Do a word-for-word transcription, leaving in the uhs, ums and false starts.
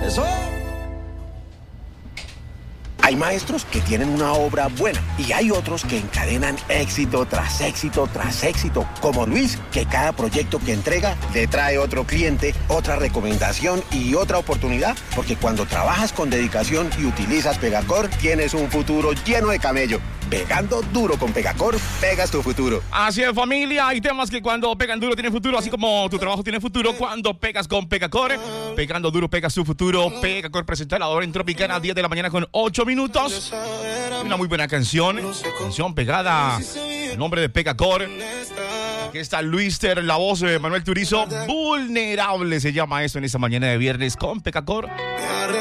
Eso. Hay maestros que tienen una obra buena y hay otros que encadenan éxito tras éxito tras éxito, como Luis, que cada proyecto que entrega le trae otro cliente, otra recomendación y otra oportunidad, porque cuando trabajas con dedicación y utilizas Pegacor, tienes un futuro lleno de camello. Pegando duro con Pegacor, pegas tu futuro. Así es, familia. Hay temas que cuando pegan duro tienen futuro, así como tu trabajo tiene futuro cuando pegas con Pegacor. Pegando duro, pegas tu futuro. Pegacor presenta la hora en Tropicana, diez de la mañana con ocho minutos. Una muy buena canción. Canción pegada. El nombre de Pegacor. Aquí está Luister, la voz de Manuel Turizo. Vulnerable se llama esto en esta mañana de viernes con Pegacor.